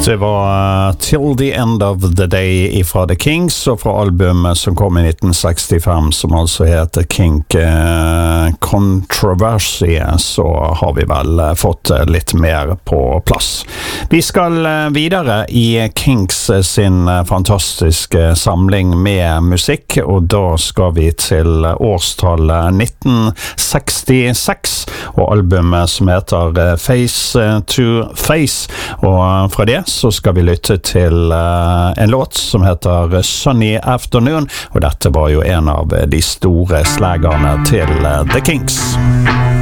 Det var Till the End of the Day ifra The Kinks, og fra albumet som kom i 1965, som altså heter Kink Controversy, så har vi vel fått litt mer på plass. Vi skal videre i Kinks sin fantastiske samling med musikk, og da skal vi til årstallet 1966, og albumet som heter Face to Face, og fra det så skal vi lytte til en låt som heter Sunny Afternoon, og dette var jo en av de store slagerne til The Kinks.